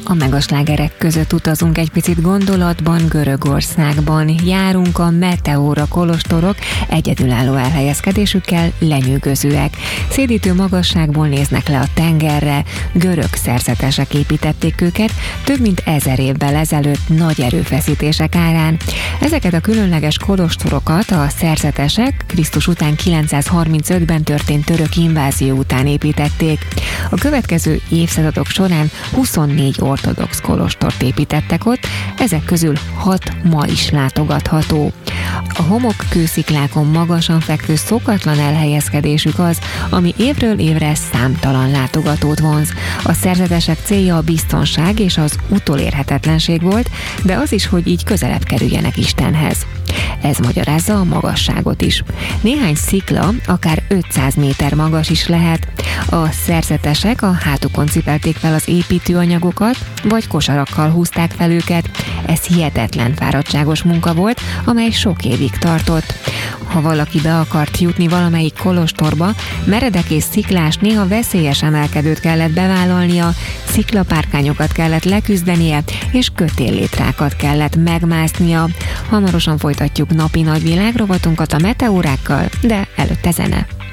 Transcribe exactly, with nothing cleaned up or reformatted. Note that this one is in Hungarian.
A megaslágerek között utazunk egy picit gondolatban Görögországban. Járunk a Meteora kolostorok egyedülálló elhelyezkedésükkel lenyűgözőek. Szédítő magasságból néznek le a tengerre, görög szerzetesek építették őket több mint ezer évvel ezelőtt nagy erőfeszítések árán. Ezeket a különleges kolostorokat a szerzetesek Krisztus után kilencszázharmincötben történt török invázió után építették. A következő évszázadok során huszonnégy ortodox kolostort építettek ott, ezek közül hat ma is látogatható. A homokkősziklákon magasan fekvő szokatlan elhelyezkedésük az, ami évről évre számtalan látogatót vonz. A szerzetesek célja a biztonság és az utolérhetetlenség volt, de az is, hogy így közelebb kerüljenek Istenhez. Ez magyarázza a magasságot is. Néhány szikla akár ötszáz méter magas is lehet. A szerzetesek a hátukon cipelték fel az építőanyagokat, vagy kosarakkal húzták fel őket. Ez hihetetlen fáradtságos munka volt, amely sok évig tartott. Ha valaki be akart jutni valamelyik kolostorba, meredek és sziklás, néha veszélyes emelkedőt kellett bevállalnia, sziklapárkányokat kellett leküzdenie, és kötéllétrákat kellett megmásznia. Hamarosan folytatjuk napi nagyvilág rovatunkat a meteórákkal, de előtte zene.